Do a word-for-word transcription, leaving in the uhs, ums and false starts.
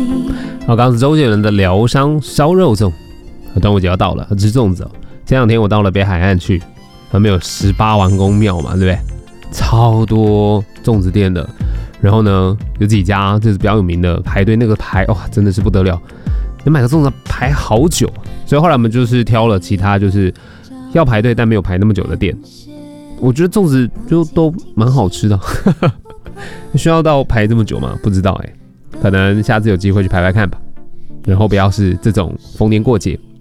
好，刚刚是周杰伦的疗伤烧肉粽。端午节要到了，吃粽子哦。前两天我到了北海岸去，他们有十八王公庙嘛，对不对？超多粽子店的。然后呢，有几家就是比较有名的，排队那个排哇，真的是不得了，你买个粽子排好久。所以后来我们就是挑了其他就是要排队但没有排那么久的店。我觉得粽子就都蛮好吃的，需要到排这么久吗？不知道哎、欸，可能下次有机会去排排看吧。然后不要是这种逢年过节